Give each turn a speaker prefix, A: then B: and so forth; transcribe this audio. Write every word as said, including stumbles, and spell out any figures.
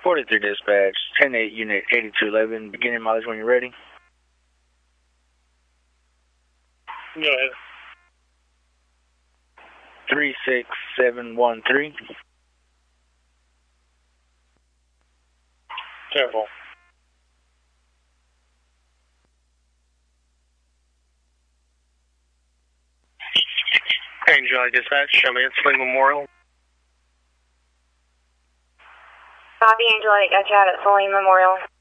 A: forty-three dispatch, ten eight, unit eighty-two eleven, beginning mileage when you're ready.
B: Go ahead.
A: three six seven one three.
B: Careful. Angel Dispatch, show me at Sling Memorial.
C: Copy, Angel, I got you out at Saline Memorial.